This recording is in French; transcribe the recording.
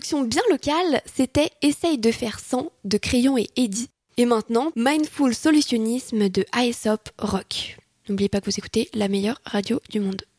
introduction bien locale, c'était Essaye de faire sans de Crayon et Eddy. Et maintenant, Mindful Solutionisme de Aesop Rock. N'oubliez pas que vous écoutez la meilleure radio du monde.